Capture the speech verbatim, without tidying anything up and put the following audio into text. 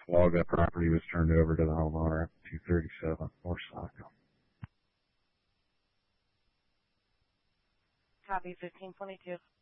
while that property was turned over to the homeowner at two thirty-seven North Saco. Copy fifteen twenty-two.